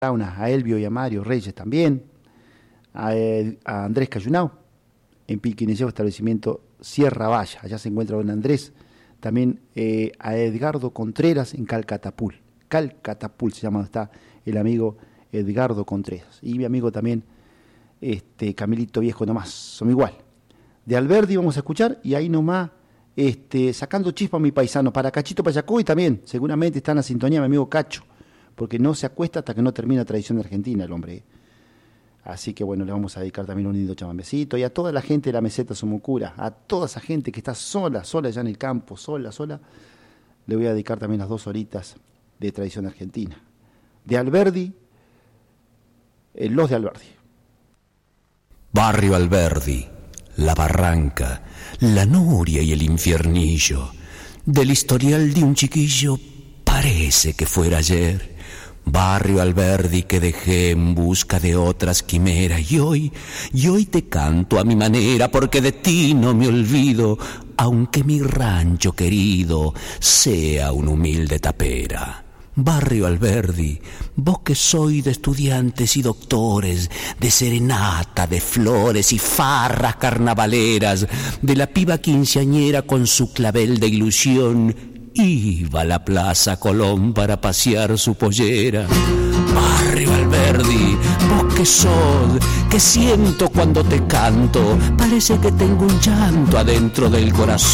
a Elvio y a Mario Reyes también, a Andrés Cayunao, en Pilquineceo, establecimiento Sierra Valla, allá se encuentra don Andrés, también a Edgardo Contreras en Calcatapul se llama, está el amigo Edgardo Contreras, y mi amigo también, Camilito Viejo nomás, son igual. De Alberdi vamos a escuchar, y ahí nomás, sacando chispa a mi paisano, para Cachito Payacoy también, seguramente está en la sintonía mi amigo Cacho, porque no se acuesta hasta que no termina Tradición de Argentina el hombre. Así que bueno, le vamos a dedicar también un lindo chamamecito, y a toda la gente de la meseta Sumucura, a toda esa gente que está sola allá en el campo, sola, le voy a dedicar también las 2 horitas de Tradición Argentina. De Alberdi, los de Alberdi. Barrio Alberdi, la barranca, la noria y el infiernillo. Del historial de un chiquillo parece que fuera ayer. Barrio Alberdi que dejé en busca de otras quimeras, y hoy te canto a mi manera, porque de ti no me olvido, aunque mi rancho querido sea una humilde tapera. Barrio Alberdi, vos que sois de estudiantes y doctores, de serenata, de flores y farras carnavaleras, de la piba quinceañera con su clavel de ilusión, iba a la Plaza Colón para pasear su pollera. Barrio Alberdi, vos que sos, que siento cuando te canto, parece que tengo un llanto adentro del corazón.